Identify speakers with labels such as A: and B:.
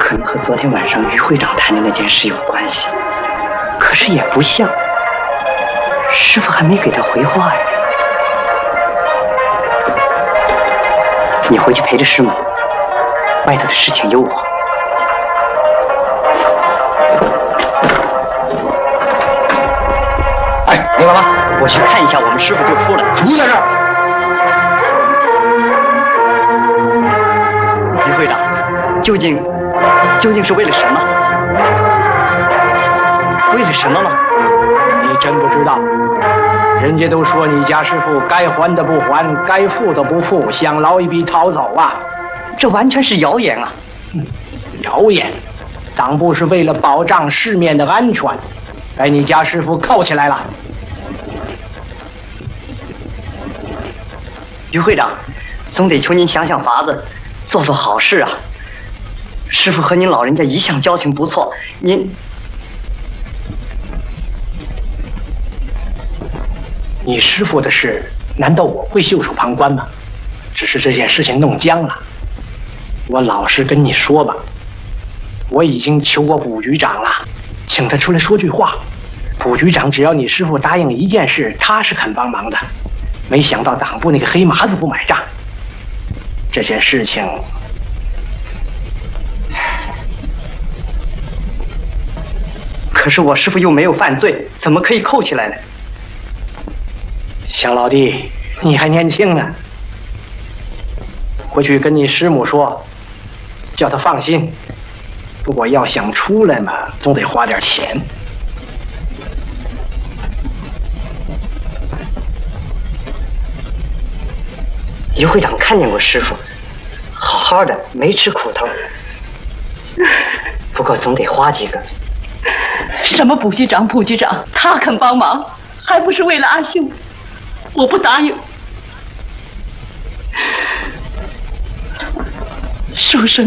A: 可能和昨天晚上于会长谈的那件事有关系，可是也不像。师傅还没给他回话呀。你回去陪着师母，外头的事情有我。
B: 哎，你干嘛？
A: 我去看一下，我们师傅就出来。
B: 你在这儿。
A: 于会长，究竟是为了什么？为了什么吗？
C: 你真不知道？人家都说你家师傅该还的不还，该付的不付，想捞一笔逃走啊！
A: 这完全是谣言啊！
C: 谣言！党部是为了保障市面的安全，把你家师傅铐起来了。
A: 于会长，总得求您想想法子，做做好事啊！师傅和您老人家一向交情不错，
C: 你师傅的事，难道我会袖手旁观吗？只是这件事情弄僵了。我老实跟你说吧，我已经求过卜局长了，请他出来说句话。卜局长只要你师傅答应一件事，他是肯帮忙的。没想到党部那个黑麻子不买账，这件事情，
A: 可是我师傅又没有犯罪，怎么可以扣起来呢？
C: 小老弟，你还年轻呢，回去跟你师母说，叫他放心。不过要想出来嘛，总得花点钱。
A: 于会长看见过师傅，好好的，没吃苦头。不过总得花几个。
D: 什么卜局长？卜局长，他肯帮忙，还不是为了阿秀？我不答应。书生